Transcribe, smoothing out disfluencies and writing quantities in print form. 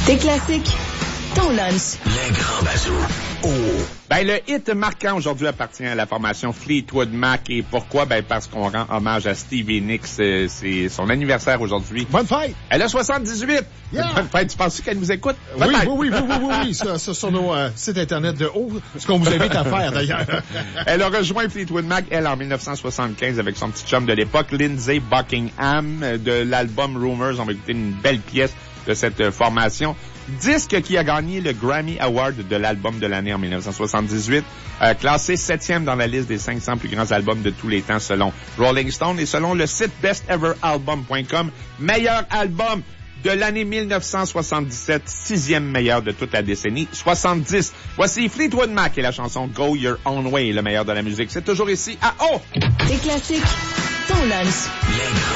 Tes classiques, ton lunch. Les grands bazous. Oh. Ben, le hit marquant aujourd'hui appartient à la formation Fleetwood Mac. Et pourquoi? Ben, parce qu'on rend hommage à Stevie Nicks. C'est son anniversaire aujourd'hui. Bonne fête! Elle a 78! Yeah. Bonne fête. Tu penses qu'elle nous écoute? Oui. Ça, sur nos sites Internet de haut, ce qu'on vous invite à faire, d'ailleurs. Elle a rejoint Fleetwood Mac, elle, en 1975, avec son petit chum de l'époque, Lindsey Buckingham, de l'album Rumors. On va écouter une belle pièce de cette formation. Disque qui a gagné le Grammy Award de l'album de l'année en 1978, classé 7e dans la liste des 500 plus grands albums de tous les temps selon Rolling Stone et selon le site besteveralbum.com, meilleur album de l'année 1977, 6e meilleur de toute la décennie 70. Voici Fleetwood Mac et la chanson Go Your Own Way, le meilleur de la musique. C'est toujours ici à O. Tes classiques, ton lunch.